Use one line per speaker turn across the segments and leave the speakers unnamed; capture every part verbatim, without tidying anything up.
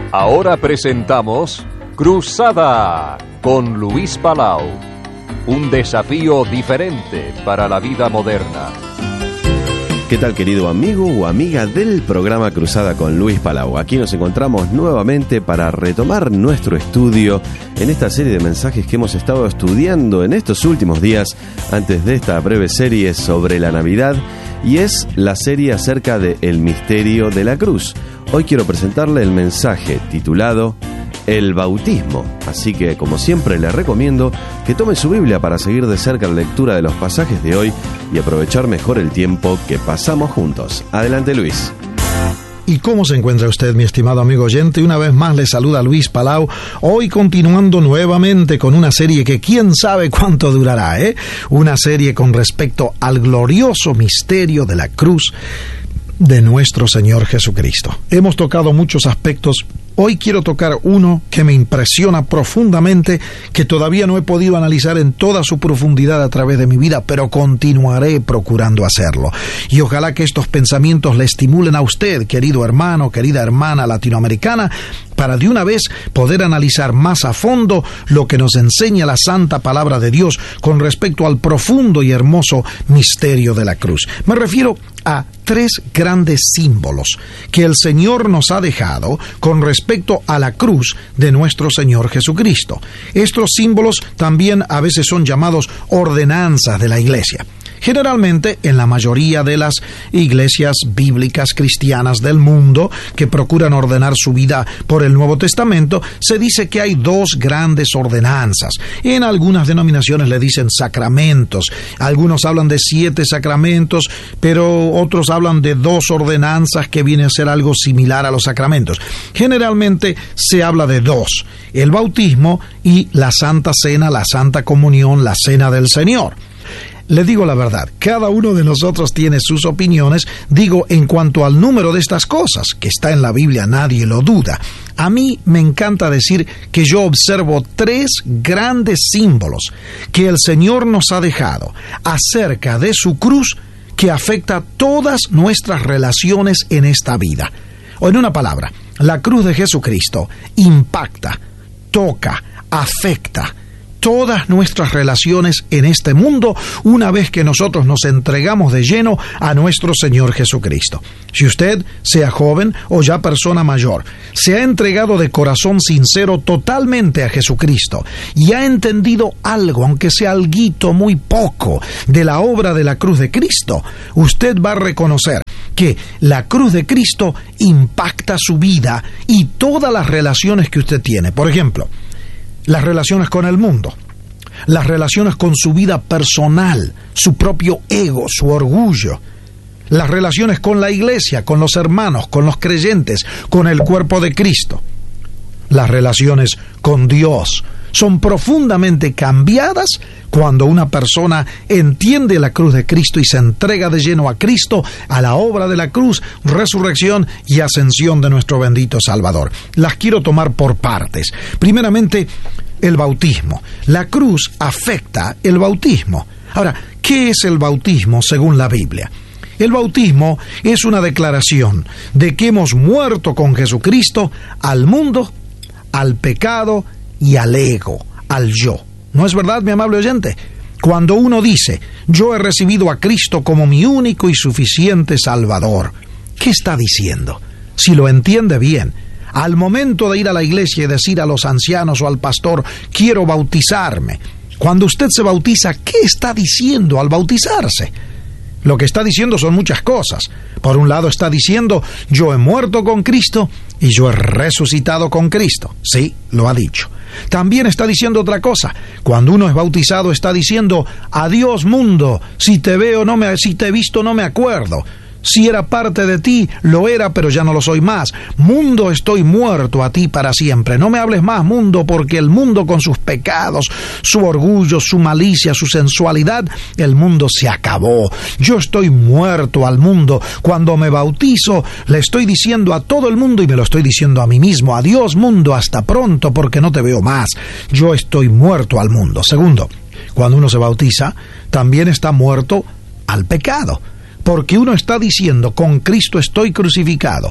Ahora presentamos Cruzada con Luis Palau. Un desafío diferente para la vida moderna.
¿Qué tal, querido amigo o amiga del programa Cruzada con Luis Palau? Aquí nos encontramos nuevamente para retomar nuestro estudio en esta serie de mensajes que hemos estado estudiando en estos últimos días antes de esta breve serie sobre la Navidad, y es la serie acerca de el misterio de la cruz. Hoy quiero presentarle el mensaje titulado El bautismo, así que como siempre le recomiendo que tome su Biblia para seguir de cerca la lectura de los pasajes de hoy y aprovechar mejor el tiempo que pasamos juntos. Adelante, Luis.
¿Y cómo se encuentra usted, mi estimado amigo oyente? Una vez más le saluda Luis Palau, hoy continuando nuevamente con una serie que quién sabe cuánto durará, ¿eh? Una serie con respecto al glorioso misterio de la cruz de nuestro Señor Jesucristo. Hemos tocado muchos aspectos. Hoy quiero tocar uno que me impresiona profundamente, que todavía no he podido analizar en toda su profundidad a través de mi vida, pero continuaré procurando hacerlo. Y ojalá que estos pensamientos le estimulen a usted, querido hermano, querida hermana latinoamericana, para de una vez poder analizar más a fondo lo que nos enseña la Santa Palabra de Dios con respecto al profundo y hermoso misterio de la cruz. Me refiero a tres grandes símbolos que el Señor nos ha dejado con respecto a la cruz de nuestro Señor Jesucristo. Estos símbolos también a veces son llamados ordenanzas de la Iglesia. Generalmente, en la mayoría de las iglesias bíblicas cristianas del mundo que procuran ordenar su vida por el Nuevo Testamento, se dice que hay dos grandes ordenanzas. En algunas denominaciones le dicen sacramentos. Algunos hablan de siete sacramentos, pero otros hablan de dos ordenanzas que vienen a ser algo similar a los sacramentos. Generalmente se habla de dos: el bautismo y la Santa Cena, la Santa Comunión, la Cena del Señor. Le digo la verdad, cada uno de nosotros tiene sus opiniones, digo, en cuanto al número de estas cosas, que está en la Biblia, nadie lo duda. A mí me encanta decir que yo observo tres grandes símbolos que el Señor nos ha dejado acerca de su cruz, que afecta todas nuestras relaciones en esta vida. O en una palabra, la cruz de Jesucristo impacta, toca, afecta todas nuestras relaciones en este mundo una vez que nosotros nos entregamos de lleno a nuestro Señor Jesucristo. Si usted, sea joven o ya persona mayor, se ha entregado de corazón sincero totalmente a Jesucristo y ha entendido algo, aunque sea alguito muy poco, de la obra de la cruz de Cristo, usted va a reconocer que la cruz de Cristo impacta su vida y todas las relaciones que usted tiene. Por ejemplo, las relaciones con el mundo, las relaciones con su vida personal, su propio ego, su orgullo, las relaciones con la iglesia, con los hermanos, con los creyentes, con el cuerpo de Cristo. Las relaciones con Dios son profundamente cambiadas cuando una persona entiende la cruz de Cristo y se entrega de lleno a Cristo, a la obra de la cruz, resurrección y ascensión de nuestro bendito Salvador. Las quiero tomar por partes. Primeramente, el bautismo. La cruz afecta el bautismo. Ahora, ¿qué es el bautismo según la Biblia? El bautismo es una declaración de que hemos muerto con Jesucristo al mundo, al pecado y al ego, al yo. ¿No es verdad, mi amable oyente? Cuando uno dice, yo he recibido a Cristo como mi único y suficiente Salvador, ¿qué está diciendo? Si lo entiende bien, al momento de ir a la iglesia y decir a los ancianos o al pastor, quiero bautizarme, cuando usted se bautiza, ¿qué está diciendo al bautizarse? Lo que está diciendo son muchas cosas. Por un lado está diciendo, yo he muerto con Cristo y yo he resucitado con Cristo. Sí, lo ha dicho. También está diciendo otra cosa. Cuando uno es bautizado está diciendo, adiós mundo, si te veo no me, si te he visto no me acuerdo. Si era parte de ti, lo era, pero ya no lo soy más. Mundo, estoy muerto a ti para siempre. No me hables más, mundo, porque el mundo con sus pecados, su orgullo, su malicia, su sensualidad, el mundo se acabó. Yo estoy muerto al mundo. Cuando me bautizo, le estoy diciendo a todo el mundo y me lo estoy diciendo a mí mismo. Adiós, mundo, hasta pronto, porque no te veo más. Yo estoy muerto al mundo. Segundo, cuando uno se bautiza, también está muerto al pecado. Porque uno está diciendo, con Cristo estoy crucificado.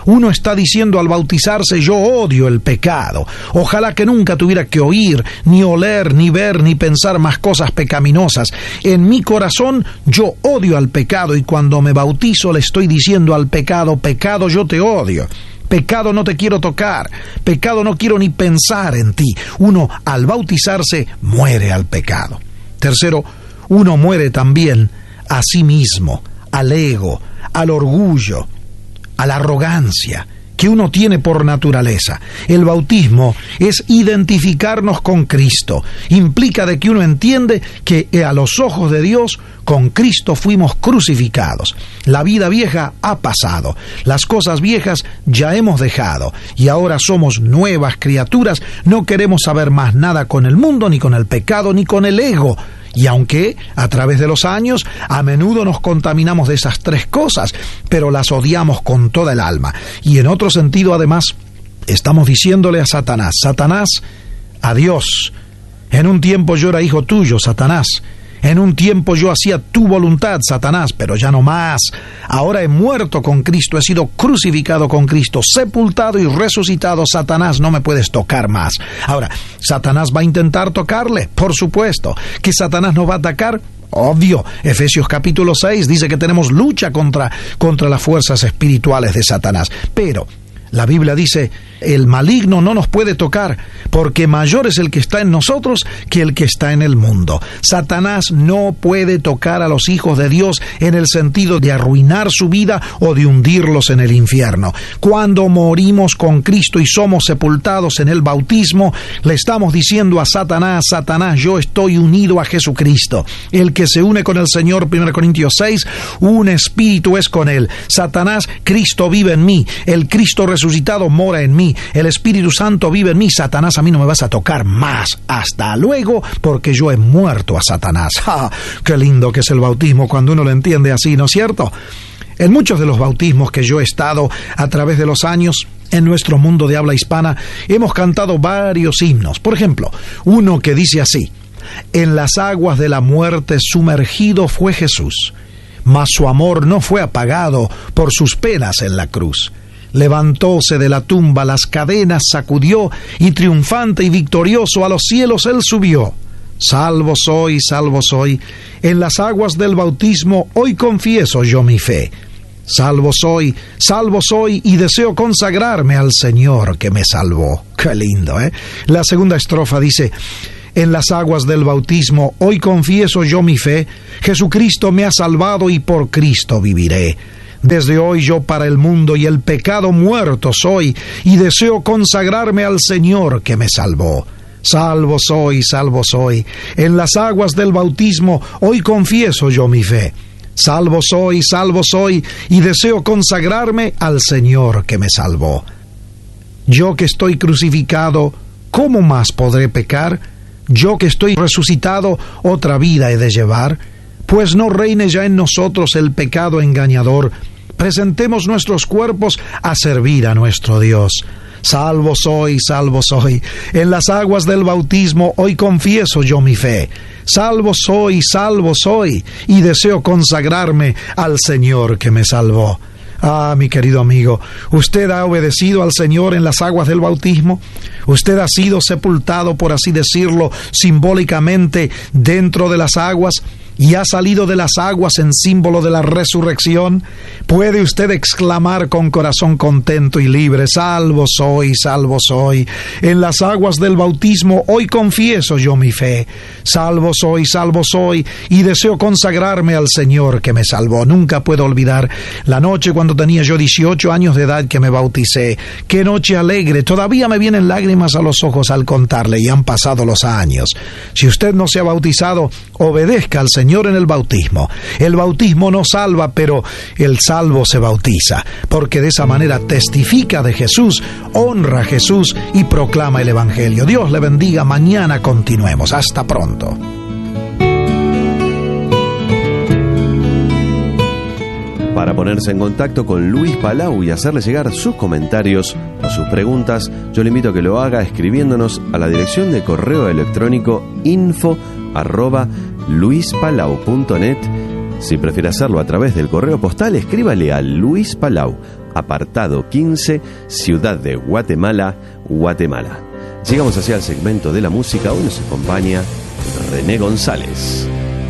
Uno está diciendo al bautizarse, yo odio el pecado. Ojalá que nunca tuviera que oír, ni oler, ni ver, ni pensar más cosas pecaminosas. En mi corazón yo odio al pecado, y cuando me bautizo le estoy diciendo al pecado, pecado, yo te odio. Pecado, no te quiero tocar. Pecado, no quiero ni pensar en ti. Uno, al bautizarse, muere al pecado. Tercero, uno muere también a sí mismo, al ego, al orgullo, a la arrogancia que uno tiene por naturaleza. El bautismo es identificarnos con Cristo. Implica de que uno entiende que a los ojos de Dios, con Cristo fuimos crucificados. La vida vieja ha pasado, las cosas viejas ya hemos dejado, y ahora somos nuevas criaturas. No queremos saber más nada con el mundo, ni con el pecado, ni con el ego. Y aunque a través de los años a menudo nos contaminamos de esas tres cosas, pero las odiamos con toda el alma. Y en otro sentido, además, estamos diciéndole a Satanás, Satanás, adiós. En un tiempo yo era hijo tuyo, Satanás. En un tiempo yo hacía tu voluntad, Satanás, pero ya no más. Ahora he muerto con Cristo, he sido crucificado con Cristo, sepultado y resucitado. Satanás, no me puedes tocar más. Ahora, ¿Satanás va a intentar tocarle? Por supuesto. ¿Que Satanás nos va a atacar? Obvio. Efesios capítulo seis dice que tenemos lucha contra, contra las fuerzas espirituales de Satanás. Pero la Biblia dice, el maligno no nos puede tocar, porque mayor es el que está en nosotros que el que está en el mundo. Satanás no puede tocar a los hijos de Dios en el sentido de arruinar su vida o de hundirlos en el infierno. Cuando morimos con Cristo y somos sepultados en el bautismo, le estamos diciendo a Satanás, Satanás, yo estoy unido a Jesucristo. El que se une con el Señor, primera Corintios seis, un espíritu es con él. Satanás, Cristo vive en mí, el Cristo resucitado mora en mí, el Espíritu Santo vive en mí. Satanás, a mí no me vas a tocar más. Hasta luego, porque yo he muerto a Satanás. ¡Ja! ¡Qué lindo que es el bautismo cuando uno lo entiende así!, ¿no es cierto? En muchos de los bautismos que yo he estado a través de los años en nuestro mundo de habla hispana, hemos cantado varios himnos. Por ejemplo, uno que dice así: en las aguas de la muerte sumergido fue Jesús, mas su amor no fue apagado por sus penas en la cruz. Levantóse de la tumba, las cadenas sacudió, y triunfante y victorioso a los cielos él subió. Salvo soy, salvo soy, en las aguas del bautismo hoy confieso yo mi fe. Salvo soy, salvo soy, y deseo consagrarme al Señor que me salvó. Qué lindo, ¿eh? La segunda estrofa dice: en las aguas del bautismo hoy confieso yo mi fe, Jesucristo me ha salvado y por Cristo viviré. Desde hoy yo para el mundo y el pecado muerto soy, y deseo consagrarme al Señor que me salvó. Salvo soy, salvo soy, en las aguas del bautismo hoy confieso yo mi fe. Salvo soy, salvo soy, y deseo consagrarme al Señor que me salvó. Yo que estoy crucificado, ¿cómo más podré pecar? Yo que estoy resucitado, otra vida he de llevar. Pues no reine ya en nosotros el pecado engañador. Presentemos nuestros cuerpos a servir a nuestro Dios. Salvo soy, salvo soy, en las aguas del bautismo hoy confieso yo mi fe. Salvo soy, salvo soy, y deseo consagrarme al Señor que me salvó. Ah, mi querido amigo, ¿usted ha obedecido al Señor en las aguas del bautismo? ¿Usted ha sido sepultado, por así decirlo, simbólicamente dentro de las aguas y ha salido de las aguas en símbolo de la resurrección? ¿Puede usted exclamar con corazón contento y libre: salvo soy, salvo soy, en las aguas del bautismo hoy confieso yo mi fe? Salvo soy, salvo soy, y deseo consagrarme al Señor que me salvó. Nunca puedo olvidar la noche cuando tenía yo dieciocho años de edad que me bauticé. ¡Qué noche alegre! Todavía me vienen lágrimas a los ojos al contarle, y han pasado los años. Si usted no se ha bautizado, obedezca al Señor en el bautismo. El bautismo no salva, pero el salvo se bautiza, porque de esa manera testifica de Jesús, honra a Jesús y proclama el Evangelio. Dios le bendiga. Mañana continuemos. Hasta pronto.
Para ponerse en contacto con Luis Palau y hacerle llegar sus comentarios o sus preguntas, yo le invito a que lo haga escribiéndonos a la dirección de correo electrónico info arroba luispalau punto net. Si prefiere hacerlo a través del correo postal, escríbale a Luis Palau, apartado quince, Ciudad de Guatemala, Guatemala. Llegamos hacia el segmento de la música. Hoy nos acompaña René González.